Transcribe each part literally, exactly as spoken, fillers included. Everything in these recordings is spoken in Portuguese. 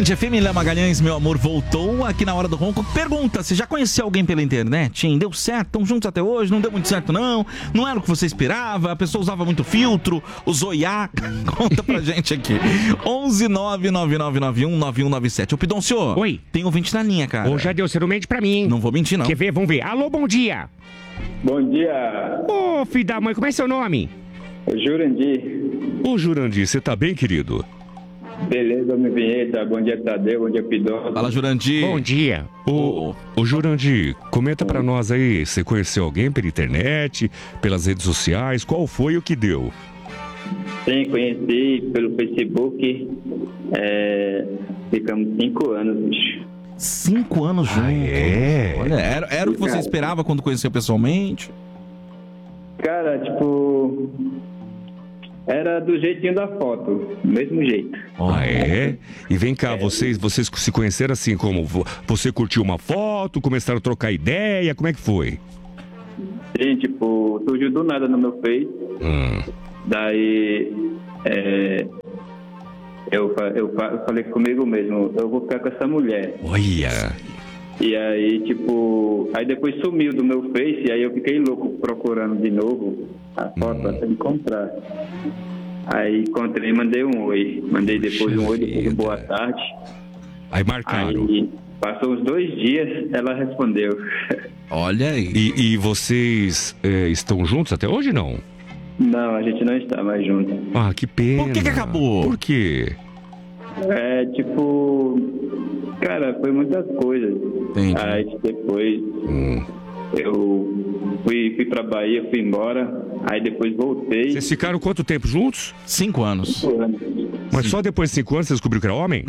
Band F M, Léo Magalhães, meu amor, voltou aqui na Hora do Ronco. Pergunta, você já conheceu alguém pela internet, hein? Deu certo? Estão juntos até hoje? Não deu muito certo, não? Não era o que você esperava? A pessoa usava muito filtro? Usou I A? Conta pra gente aqui. onze nove nove nove nove um nove um nove sete. Ô, Pidoncio. Oi. Tem ouvinte na linha, cara. Ô, já deu, você não mente pra mim, hein? Não vou mentir, não. Quer ver? Vamos ver. Alô, bom dia. Bom dia. Ô, filho da mãe, como é seu nome? Jurandir. Ô, Jurandir, você tá bem, querido? Beleza, meu vinheta. Bom dia, Tadeu. Bom dia, Pidoncio. Fala, Jurandir. Bom dia. Ô, ô, Jurandir, comenta pra nós aí, você conheceu alguém pela internet, pelas redes sociais, qual foi o que deu? Sim, conheci pelo Facebook. É, ficamos cinco anos, bicho. Cinco anos juntos. Ah, é? Olha, era, era o que você esperava quando conheceu pessoalmente? Cara, tipo... Era do jeitinho da foto, do mesmo jeito. Ah, é? E vem cá, vocês, vocês se conheceram assim como? vo- Você curtiu uma foto, começaram a trocar ideia, como é que foi? Sim, tipo, surgiu do nada no meu Face. Hum. Daí... É, eu, fa- eu, fa- eu falei comigo mesmo, eu vou ficar com essa mulher. Olha. E aí, tipo... Aí depois sumiu do meu Face, e aí eu fiquei louco procurando de novo a foto Hum. até encontrar. Aí encontrei e mandei um oi. Mandei depois um oi, depois um boa tarde. Aí marcaram. Aí passou uns dois dias, ela respondeu. Olha aí. E, e vocês é, estão juntos até hoje, não? Não, a gente não está mais junto. Ah, que pena. Por que que acabou? Por quê? É, tipo... Cara, foi muitas coisas. Entendi. Aí depois... Hum. Eu fui, fui pra Bahia, fui embora. Aí depois voltei. Vocês ficaram quanto tempo juntos? Cinco anos. Mas só depois de cinco anos você descobriu que era homem?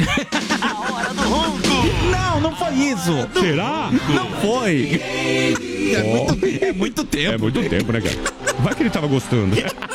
Não, não foi isso. Será? Não foi. É muito, é muito tempo. É muito tempo, né, cara? Vai que ele tava gostando.